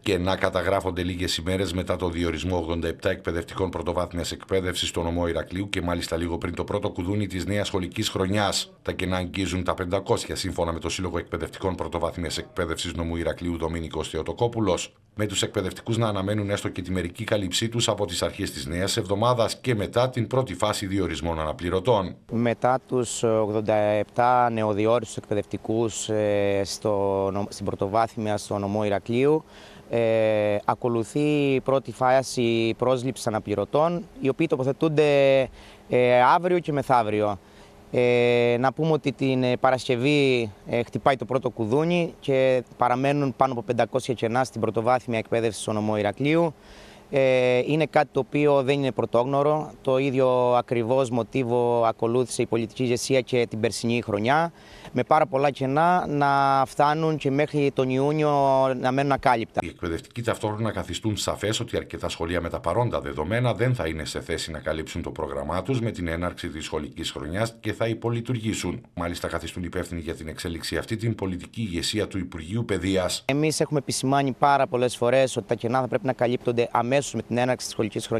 Κενά καταγράφονται λίγες ημέρες μετά το διορισμό 87 εκπαιδευτικών πρωτοβάθμιας εκπαίδευσης στο νομό Ηρακλείου και μάλιστα λίγο πριν το πρώτο κουδούνι της νέας σχολικής χρονιάς. Τα κενά αγγίζουν τα 500 σύμφωνα με το Σύλλογο Εκπαιδευτικών Πρωτοβάθμιας Εκπαίδευσης νομού Ηρακλείου Δομήνικος Θεοτοκόπουλος, με τους εκπαιδευτικούς να αναμένουν έστω και τη μερική κάλυψή τους από τις αρχές της νέας εβδομάδας και μετά την πρώτη φάση διορισμών αναπληρωτών. Μετά τους 87 νεοδιόριστους εκπαιδευτικούς στην πρωτοβάθμια στο νομό Ηρακλείου, ακολουθεί η πρώτη φάση πρόσληψης αναπληρωτών, οι οποίοι τοποθετούνται αύριο και μεθαύριο. Να πούμε ότι την Παρασκευή χτυπάει το πρώτο κουδούνι και παραμένουν πάνω από 500 κενά στην πρωτοβάθμια εκπαίδευση στο νομό Ηρακλείου. Είναι κάτι το οποίο δεν είναι πρωτόγνωρο. Το ίδιο ακριβώς μοτίβο ακολούθησε η πολιτική ηγεσία και την περσινή χρονιά, με πάρα πολλά κενά να φτάνουν και μέχρι τον Ιούνιο να μένουν ακάλυπτα. Οι εκπαιδευτικοί ταυτόχρονα καθιστούν σαφές ότι αρκετά σχολεία με τα παρόντα δεδομένα δεν θα είναι σε θέση να καλύψουν το πρόγραμμά τους με την έναρξη της σχολικής χρονιάς και θα υπολειτουργήσουν. Μάλιστα, καθιστούν υπεύθυνοι για την εξέλιξη αυτή την πολιτική ηγεσία του Υπουργείου Παιδείας. Εμείς έχουμε επισημάνει πάρα πολλές φορές ότι τα κενά θα πρέπει να καλύπτονται αμέσως με την έναρξη της σχολικής χρονιάς.